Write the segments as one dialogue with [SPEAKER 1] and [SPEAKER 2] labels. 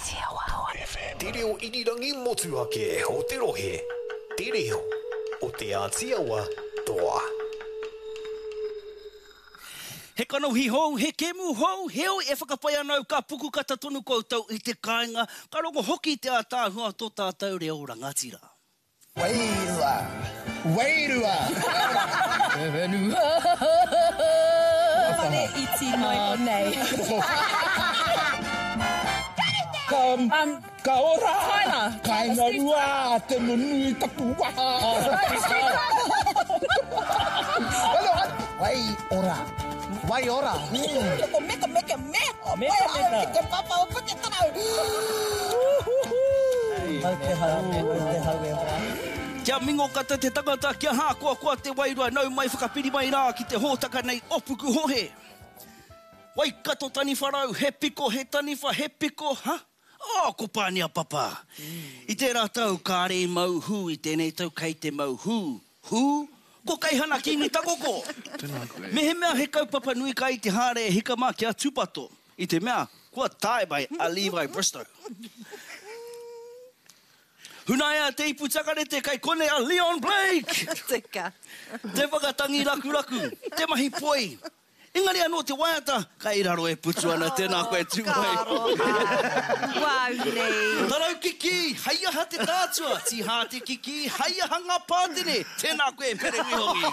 [SPEAKER 1] Te reo irirangi motu ake o te rohe. Te reo o te Ātiawa toa.
[SPEAKER 2] He kanohi hou, he kemu hou, heo e whakapai anau ka puku kata tonu koutou i te kāinga, ka rongo hoki te ātāhua tō tātou reo rangatira.
[SPEAKER 3] Wairua, wairua.
[SPEAKER 4] Whare iti noi o nei.
[SPEAKER 3] Ka ora, kāinga rua, te nunui tapu waha. Wai ora. Wai ora.
[SPEAKER 4] Ko meka.
[SPEAKER 3] Meka.
[SPEAKER 4] Te papa o puke tarau.
[SPEAKER 2] Kia mingo kata te tangata kia hākua te wairua nau mai whakapiri mai rā ki te hōtaka nei opuku hohe. Wai kato tani wharau, he piko, he taniwha, he piko, ha? Ko pānia papa. I tērā tau kāre mau hu, i tēnei tau kei te mau hu. Hu? Ko kai hana ki ni takoko. Me he mea he kaupapa nui ka i te hāre hika mā kia tūpato. I te mea, kua tae mai a Levi Bristow. Hunaia te ipu takarete kai kone a Leon Blake.
[SPEAKER 4] Tika.
[SPEAKER 2] Te whakatangi raku, te mahi poi. Engari anō te waiata, kai raro e putu ana tēnā koe tūmai.
[SPEAKER 4] Wau nei.
[SPEAKER 2] Tarau kiki, haia ha te tātua. Ti ha te kiki, haia hanga pātene. Tēnā koe pere mihongi.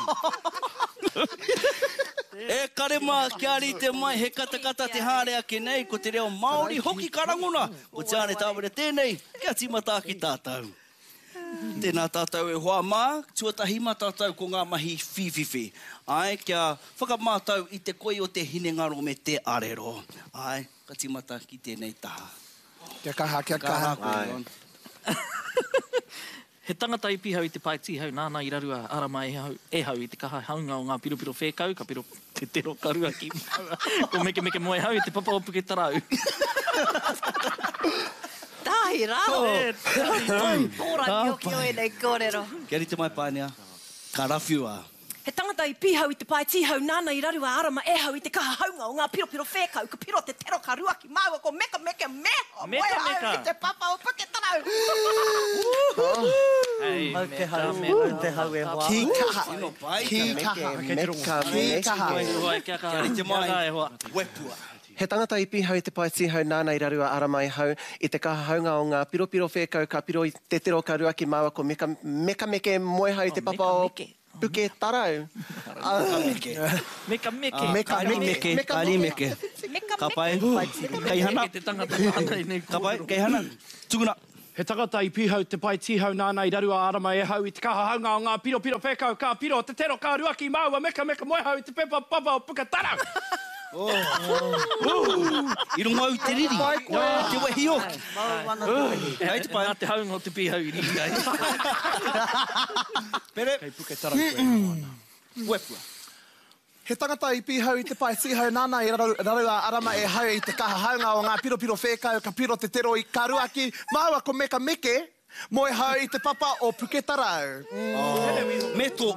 [SPEAKER 2] E karema kia rite mai he katakata te hāre ake nei ko te reo Māori hoki karangona. Ko te ane tāwere tēnei, kia timata ki tātou. Tēnā tātou e hoa mā, tuatahi mā tātou ko ngā mahi whiwhiwhi. Ai, kia whakamātau i te koi o te hinengaro me te arero. Ai, ka timata ki tēnei taha.
[SPEAKER 3] Kia kaha.
[SPEAKER 5] He tangata i pihau i te paiti hau nāna i rarua arama e hau i te kaha haunga o ngā piropiro whēkau, ka piro te tero karua ki maua. Ko meke moe hau i te papa o puke tarau.
[SPEAKER 4] Tahi rao. Ora ki o e nei kōrero.
[SPEAKER 2] Kia rite mai pānea, ka rawhiua.
[SPEAKER 4] He tangata i pihau i te paiti hau nāna i rarua arama e hau i te kaha haunga o ngā piropiro whēkau, ka piro te tero karua ki maua, ko meka meho. Moe hau i te papa o puke tarau.
[SPEAKER 3] Te hau e hoa. Ki kaha.
[SPEAKER 2] Kia rite mai, wepua.
[SPEAKER 6] He tangata i pihau i te paiti hau nāna i rarua arama e hau i te kaha haunga o ngā piropiro whēkau, ka piro i te tero karua ki maua, ko meka meke moe hau i te papa o puke tarau.
[SPEAKER 5] Meka meke.
[SPEAKER 2] Kari meke. Ka pai, kei hana. Ka pai, kei hana. Tuguna.
[SPEAKER 7] He tangata i pihau te paiti hau nāna i rarua arama e hau i te kaha haunga o ngā piropiro whēkau, ka piro te tero karua ki maua, meka moe hau i te pepa papa o puka tarau.
[SPEAKER 2] I rungo au te riri. Te wehi oki.
[SPEAKER 5] Hei te pai. Nā te haunga o te pihau i riri ai.
[SPEAKER 2] Pere.
[SPEAKER 7] Kei puke tarau koe.
[SPEAKER 2] Wepua.
[SPEAKER 3] He tangata i pihau i te paiti hau nāna i rarua arama e hau i te kaha haunga o ngā piropiro whēkau, ka piro te tero i karua ki maua, ko meka meke. Moe hau i te papa o puke tarau.
[SPEAKER 2] Me tō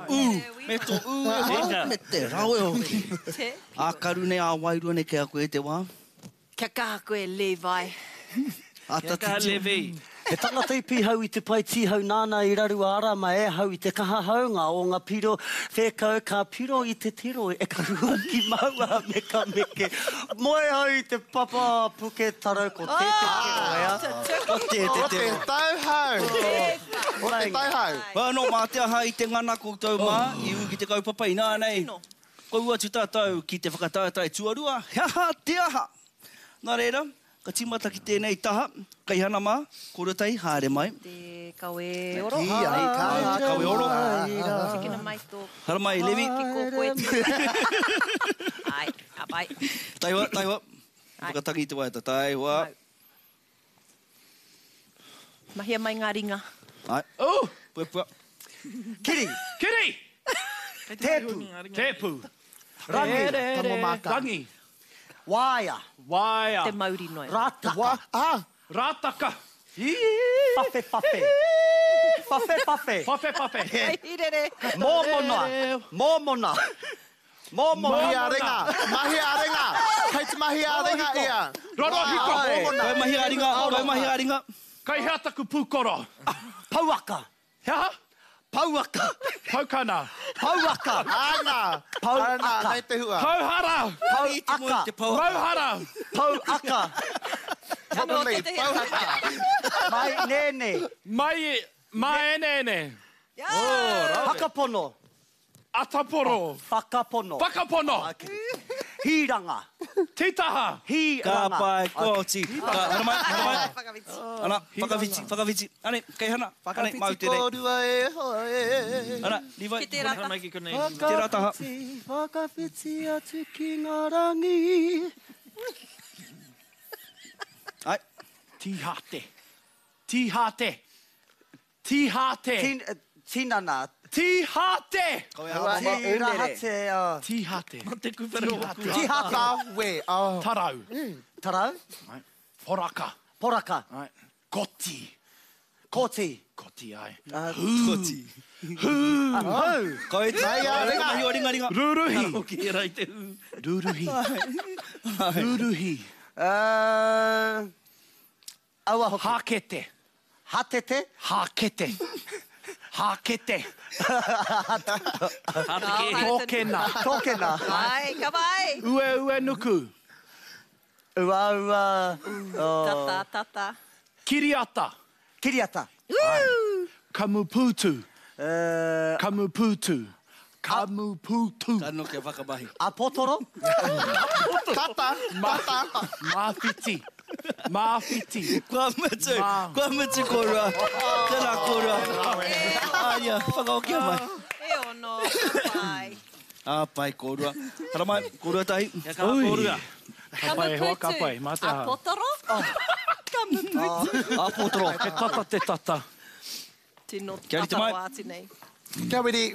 [SPEAKER 2] me te rau e hoki. A karu nei a wairua nei kia koe te wā.
[SPEAKER 4] Kia kaha koe Levi.
[SPEAKER 5] Kia kaha Levi.
[SPEAKER 8] He tangata i pihau i te paiti hau nāna i rarua arama e hau i te kaha haunga o ngā piro whēkau, ka piro i te tiro e karua ki maua meka meke. Moe hau i te papa puke tarau ko te keoea.
[SPEAKER 2] O te
[SPEAKER 3] tauhau. O te tauhau.
[SPEAKER 2] Wano mātea hai te ngana koutou mā, i u ki te kaupapa i nā nei. Kou atu tātou ki te whakatautai tuarua, heaha te aha. Nā reira, ka timata ki tēnei taha, kai hana mā, korotai, haere mai.
[SPEAKER 4] Te kawe oro.
[SPEAKER 2] Kawe oro.
[SPEAKER 4] Tikina mai tō.
[SPEAKER 2] Hara mai, Levi.
[SPEAKER 4] Ki ko koe. Ai, apai.
[SPEAKER 2] Taiwa. Whakatangi te waita, taiwa.
[SPEAKER 4] Mahia mai ngā ringa.
[SPEAKER 2] Ai. Pua.
[SPEAKER 7] Kiri! Tepu! Rangi!
[SPEAKER 8] Waia.
[SPEAKER 4] Te Māori noi.
[SPEAKER 8] Rataka.
[SPEAKER 7] Rātaka!
[SPEAKER 8] Pafe.
[SPEAKER 4] Irere.
[SPEAKER 8] Mōmona.
[SPEAKER 3] Mahi a ringa. Mahi a ringa. Kei te mahi a ringa ia.
[SPEAKER 7] Roro hiko.
[SPEAKER 2] Koe mahi a ringa, koe mahi a ringa.
[SPEAKER 7] Kai hea taku pūkoro.
[SPEAKER 8] Pauaka.
[SPEAKER 7] Hea?
[SPEAKER 8] Pauaka.
[SPEAKER 7] Paukana.
[SPEAKER 8] Pauaka.
[SPEAKER 3] Ana. Ana, nei te hua.
[SPEAKER 7] Pauhara.
[SPEAKER 8] Pauaka.
[SPEAKER 7] Pauhara.
[SPEAKER 8] Pauaka.
[SPEAKER 3] Tano nei, pauhaka.
[SPEAKER 8] Mai nene.
[SPEAKER 7] Mai nene.
[SPEAKER 8] Hakapono.
[SPEAKER 7] Ataporo.
[SPEAKER 8] Whakapono.
[SPEAKER 7] Whakapono.
[SPEAKER 8] Hiranga.
[SPEAKER 7] Titaha.
[SPEAKER 2] Ka
[SPEAKER 8] Hiranga.
[SPEAKER 2] pai koti. Ana mai. Ana, whakawhiti. Ane, kei hana. Ane, mau te rei.
[SPEAKER 3] Korua e hoe.
[SPEAKER 2] Ana, ni vai.
[SPEAKER 4] Ki te rata.
[SPEAKER 5] Mai ki konei.
[SPEAKER 2] Te rataha.
[SPEAKER 8] Whakawhiti atu ki ngā rangi.
[SPEAKER 2] Ai.
[SPEAKER 7] Tihate. Tihate. Tihate.
[SPEAKER 8] Tinana.
[SPEAKER 7] Tihate.
[SPEAKER 8] Tirahate.
[SPEAKER 7] Tihate.
[SPEAKER 5] Mā te kupere o ku.
[SPEAKER 3] Tihaka we.
[SPEAKER 7] Tarau.
[SPEAKER 8] Tarau.
[SPEAKER 7] Poraka.
[SPEAKER 8] Poraka.
[SPEAKER 7] Koti.
[SPEAKER 8] Koti.
[SPEAKER 7] Koti ai.
[SPEAKER 2] Koti. Koe te.
[SPEAKER 3] Mai a ringa.
[SPEAKER 2] Mahi o ringa.
[SPEAKER 7] Ruruhi.
[SPEAKER 5] Hoki e rai te hu.
[SPEAKER 7] Ruruhi. Ruruhi.
[SPEAKER 8] Aua hoki.
[SPEAKER 7] Hakete.
[SPEAKER 8] Hatete.
[SPEAKER 7] Hakete. Hakete. Tōkena.
[SPEAKER 8] Tōkena.
[SPEAKER 4] Ai, ka vai.
[SPEAKER 7] Ue nuku.
[SPEAKER 8] Ua.
[SPEAKER 4] Tata.
[SPEAKER 7] Kiriata.
[SPEAKER 8] Kiriata.
[SPEAKER 7] Kamuputu. Kamuputu. Kamuputu.
[SPEAKER 2] Kano ke whakabahi.
[SPEAKER 8] Apotoro.
[SPEAKER 3] Tata.
[SPEAKER 7] Mawhiti. Mawhiti.
[SPEAKER 2] Kua mutu korua. Tēnā korua. Aia, whakaokia mai.
[SPEAKER 4] E ono, ka vai.
[SPEAKER 2] Pai korua. Hara mai, korua tahi.
[SPEAKER 5] Ia ka korua.
[SPEAKER 7] Kapai hoa kapai. Mā te hao.
[SPEAKER 4] Apotoro?
[SPEAKER 2] Apotoro.
[SPEAKER 7] Te tata te tata.
[SPEAKER 4] Tino
[SPEAKER 2] Kia ori te mai.
[SPEAKER 4] tata wāti nei.
[SPEAKER 3] Kia wiri.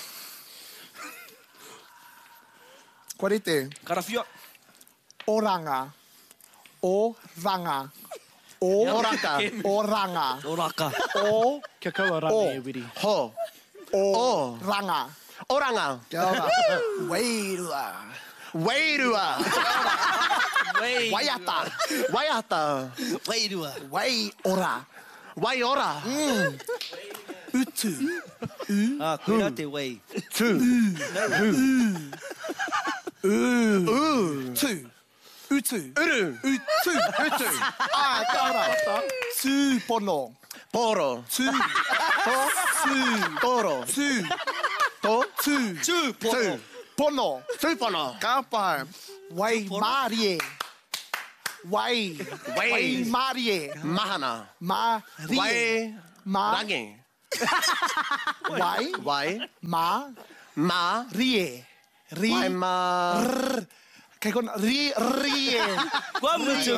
[SPEAKER 3] Kua rite.
[SPEAKER 2] Karawhia.
[SPEAKER 3] Oranga. Oranga. Oranga. Oranga.
[SPEAKER 2] Oraka.
[SPEAKER 7] Kia kaua rane e wiri.
[SPEAKER 6] Ho.
[SPEAKER 3] Oranga.
[SPEAKER 6] Oranga.
[SPEAKER 3] Kia ora. Weirua.
[SPEAKER 6] Wairua.
[SPEAKER 3] Waiata.
[SPEAKER 6] Waiata.
[SPEAKER 2] Wairua.
[SPEAKER 3] Waiora.
[SPEAKER 6] Waiora.
[SPEAKER 3] Utu.
[SPEAKER 2] Koera te wei.
[SPEAKER 6] Tu.
[SPEAKER 3] Tu. Utu.
[SPEAKER 6] Uru.
[SPEAKER 3] Utu. Utu. Kia ora. Tu pono.
[SPEAKER 6] Poro.
[SPEAKER 3] Tu. Tu.
[SPEAKER 6] Toro.
[SPEAKER 3] Tu.
[SPEAKER 6] To.
[SPEAKER 3] Tu.
[SPEAKER 2] Tu pono.
[SPEAKER 3] Pono.
[SPEAKER 6] Tupono.
[SPEAKER 3] Ka pai. Wai marie. Wai. Wai marie.
[SPEAKER 6] Mahana.
[SPEAKER 3] Marie.
[SPEAKER 6] Wai.
[SPEAKER 3] Ma.
[SPEAKER 6] Rangi.
[SPEAKER 3] Wai.
[SPEAKER 6] Wai.
[SPEAKER 3] Ma.
[SPEAKER 6] Ma.
[SPEAKER 3] Rie. Ri.
[SPEAKER 6] Wai ma.
[SPEAKER 3] Kei kona. Rie.
[SPEAKER 2] Kua mutu.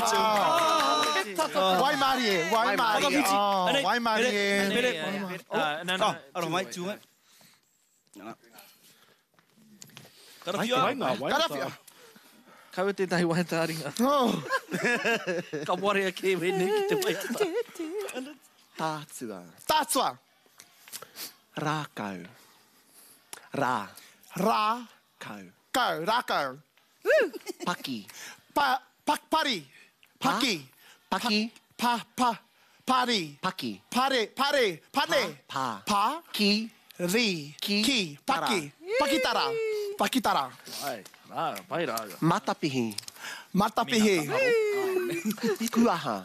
[SPEAKER 3] Wai marie. Wai marie. Wai marie.
[SPEAKER 2] Aro mai, tu mai. Karawhia.
[SPEAKER 3] Karawhia.
[SPEAKER 5] Kaua te tahi wahe tāringa. Ka warea ke wene ki te mai tata.
[SPEAKER 6] Tātua.
[SPEAKER 3] Tātua.
[SPEAKER 6] Rākau. Rā.
[SPEAKER 3] Rā.
[SPEAKER 6] Kau.
[SPEAKER 3] Kau. Rākau.
[SPEAKER 6] Paki.
[SPEAKER 3] Pari. Paki.
[SPEAKER 6] Paki.
[SPEAKER 3] Pari.
[SPEAKER 6] Paki.
[SPEAKER 3] Pare. Pane.
[SPEAKER 6] Pa.
[SPEAKER 3] Pa.
[SPEAKER 6] Ki.
[SPEAKER 3] Ri.
[SPEAKER 6] Ki.
[SPEAKER 3] Paki. Pakitara. Pakitara.
[SPEAKER 5] Ai, rā, pai rā.
[SPEAKER 6] Matapihi.
[SPEAKER 3] Matapihi.
[SPEAKER 6] Kuaha.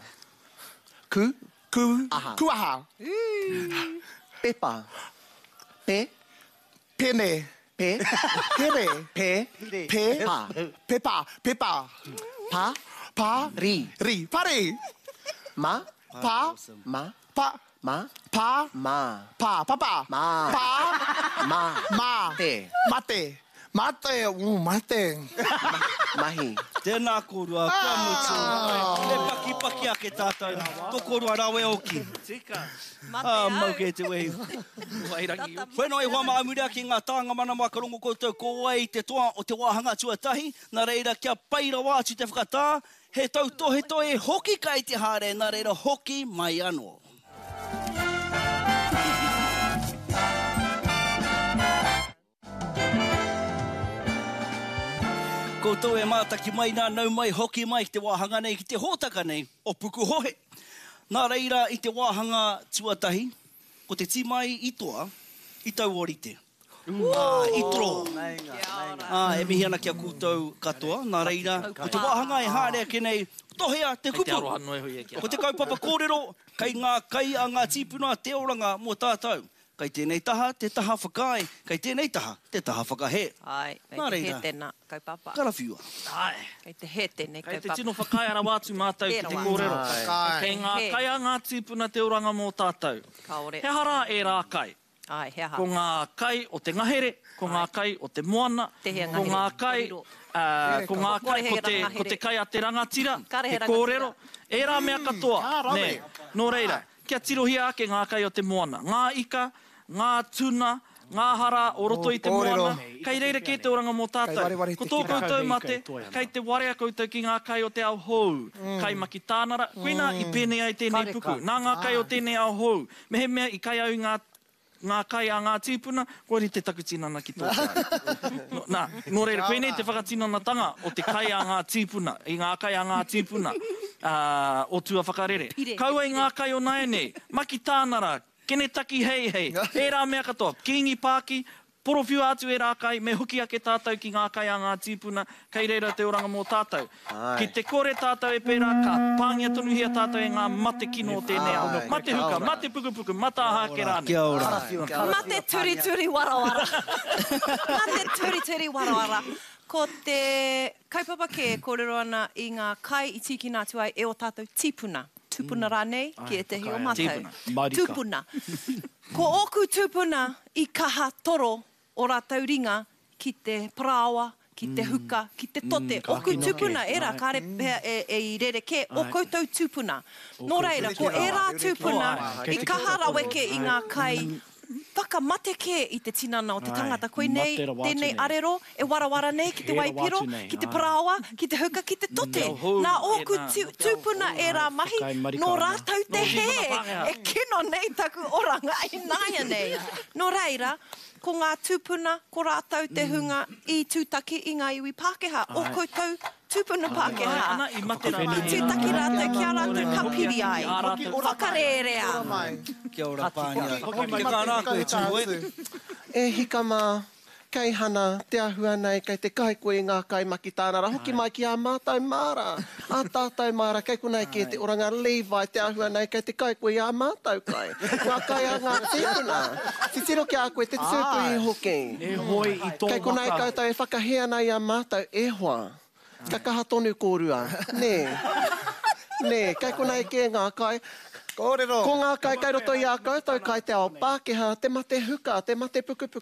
[SPEAKER 6] Aha.
[SPEAKER 3] Kuaha.
[SPEAKER 6] Pepa. Pe.
[SPEAKER 3] Pene.
[SPEAKER 6] Pe.
[SPEAKER 3] Pere.
[SPEAKER 6] Pe.
[SPEAKER 3] Pe.
[SPEAKER 6] Pa.
[SPEAKER 3] Pepa. Pepa.
[SPEAKER 6] Pa.
[SPEAKER 3] Pa.
[SPEAKER 6] Ri.
[SPEAKER 3] Ri. Pare.
[SPEAKER 6] Ma.
[SPEAKER 3] Pa.
[SPEAKER 6] Ma.
[SPEAKER 3] Pa.
[SPEAKER 6] Ma.
[SPEAKER 3] Pa.
[SPEAKER 6] Ma.
[SPEAKER 3] Pa. Papa.
[SPEAKER 6] Ma.
[SPEAKER 3] Pa.
[SPEAKER 6] Ma.
[SPEAKER 3] Ma.
[SPEAKER 6] Te.
[SPEAKER 3] Mate. Mate. Mate.
[SPEAKER 6] Mahi.
[SPEAKER 2] Tēnā korua, kua mutu. E paki ake tātou. Tō korua rawe oki.
[SPEAKER 5] Tika.
[SPEAKER 2] Mau ke te wehi.
[SPEAKER 5] Wairangi.
[SPEAKER 2] Whenua e hoa maamurea ki ngā tāanga mana makarongo koutou ko ai te toa o te wāhanga tuatahi. Nā reira kia paira wātu te whakatā. He tau tohe e hoki kai te hare. Nā reira hoki mai anō. koutou e mātaki mai nā nau mai hoki mai ki te wāhanga nei ki te hōtaka nei o Puku Hohe. Nā reira i te wāhanga tuatahi, ko te timai i toa, i tau orite. I tro. E mihi ana kia koutou katoa, nā reira, ko te wāhanga e hārea ke nei, tohea te kupu. Ko te kaupapa kōrero, kai ngā kai a ngā tīpuna te oranga mō tātou. Kai tēnei taha, te taha whakae. Kai tēnei taha, te taha whakahe.
[SPEAKER 4] Ai, kai te he tēnā, kaupapa.
[SPEAKER 2] Karawhiua.
[SPEAKER 5] Ai.
[SPEAKER 4] Kai te he tēnei, kaupapa.
[SPEAKER 5] Kai te tino whakae ara wātu mātou ki te kōrero. Kei ngā kai a ngā tīpuna te oranga mō tātou.
[SPEAKER 4] Kaore.
[SPEAKER 5] He hara e rā kai.
[SPEAKER 4] Ai, he aha.
[SPEAKER 5] Ko ngā kai o te ngahere, ko ngā kai o te moana, ko ngā kai, ko ngā kai ko te kai a te rangatira, te kōrero. E rā mea katoa. Nē, nō reira. Kia tirohia ake ngā kai o te moana. Ngā ika, ngā tuna, ngā hara o roto i te moana. Kai reira ke te oranga mō tātou. Ko tō koutou mate, kai te warea koutou ki ngā kai o te ao hou. Kai maki tānara, koina i pēnei ai tēnei puku. Nā ngā kai o tēnei ao hou. Mehe mea i kai au ngā kai a ngā tīpuna, koeri te takutinana ki tō kai. Nā, nō reira, koenei te whakatinanatanga o te kai a ngā tīpuna, i ngā kai a ngā tīpuna o tua whakarere. Kaua i ngā kai o naenei, maki tānara, kene taki hei hei, e rā mea katoa, kingi pāki, porowhiu atu e rā kai, me huki ake tātou ki ngā kai a ngā tīpuna, kei reira te oranga mō tātou. Ki te kore tātou e pērā, ka pāngia tonuhia tātou e ngā mate kino o tēnei ao. Mate huka, mate pukupuku, mata hake rāne.
[SPEAKER 2] Kia ora.
[SPEAKER 4] Mate turi turi warawara. Mate turi turi warawara. Ko te kaupapa ke kōrero ana i ngā kai i tiki nā tuai e o tātou tīpuna. Tūpuna rānei, ki e te hi o mātou. Tūpuna. Ko oku tūpuna i kaha toro o rātou ringa ki te parāwa, ki te huka, ki te tote. Oku tūpuna e rā, kāre i rere ke, o koutou tūpuna. Nō reira, ko e rā tūpuna i kaha raweke i ngā kai whakamate ke i te tinana o te tangata. Koe nei, tēnei arero, e warawara nei ki te waipiro, ki te parāwa, ki te huka, ki te tote. Nā oku tūpuna e rā mahi, nō rātou te he, e kino nei taku oranga i nāia nei. Nō reira, ko ngā tūpuna, ko rātou te hunga i tūtaki i ngā iwi Pākehā, o koutou tūpuna Pākehā. I tūtaki rātou, kia rātou ka piri ai, whakarerea.
[SPEAKER 2] Kia ora pānia. Kia kāna koe tū.
[SPEAKER 6] E hika mā, kei hana, te ahua nei, kei te kai koe ngā kai maki tānara, hoki mai ki a mātou māra. A tātou māra, kei konei ki te oranga Levi, te ahua nei, kei te kai koe a mātou kai. Ngā kai a ngā tīpuna. Si tiro ki a koe, te tūpui i hoki.
[SPEAKER 7] E hoi i tō
[SPEAKER 6] kei konei koutou e whakahea nei a mātou e hoa. Ka kaha tonu kōrua. Nē. Nē, kei konei ke ngā kai.
[SPEAKER 3] Kōrero.
[SPEAKER 6] Ko ngā kai roto i a koutou kai te ao Pākehā, te mate huka, te mate pukupuku.